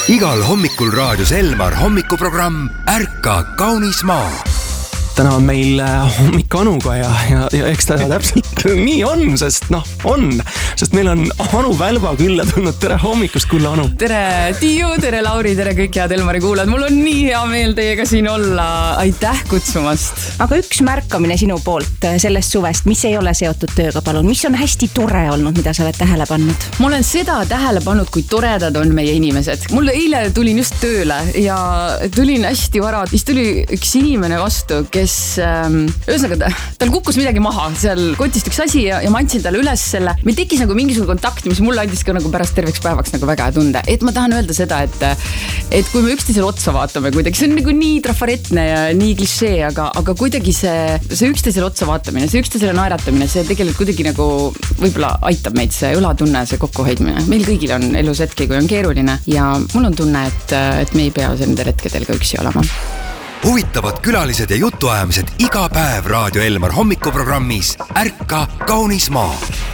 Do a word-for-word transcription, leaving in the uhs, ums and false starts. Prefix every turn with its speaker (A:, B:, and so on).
A: Igal hommikul raadios Elmar hommikuprogramm Ärka kaunis maa.
B: Täna on meil hommik Anuga ja, ja, ja eks ta täpselt nii on, sest noh, on. Sest meil on Anu Välba külla tulnud. Tere hommikust, kulla Anu.
C: Tere Tiiu, tere Lauri, tere kõik head Elmari kuulad. Mul on nii hea meel teiega siin olla. Aitäh kutsumast.
D: Aga üks märkamine sinu poolt sellest suvest, mis ei ole seotud tööga, palun. Mis on hästi tore olnud, mida sa oled tähele pannud?
C: Ma olen seda tähele pannud, kui toredad on meie inimesed. Mul eile tulin just tööle ja tulin hästi vara. Siis tuli üks inimene vastu, kes ähm, ühesõnaga, tal kukkus midagi maha. Seal kotist üks asi ja, ja ma andsin talle üles selle. Meil tekkis nagu mingisugune kontakti, mis mulle andis ka nagu pärast terveks päevaks nagu väga tunde. Et ma tahan öelda seda, et, et kui me üksteisele otsa vaatame kuidagi, see on nagu nii trafaretne ja nii klišee, aga, aga kuidagi see, see üksteisele otsa vaatamine, see üksteisele naeratamine, see tegelikult kuidagi nagu võib-olla aitab meid see õlatunne, see kokkuhoidmine. Meil kõigil on elus hetki, kui on keeruline ja mul on tunne, et, et me ei pea nendel hetkedel ka üksi olema.
A: Huvitavad külalised ja jutuajamised iga päev Raadio Elmar hommikuprogrammis Ärka kaunis maa.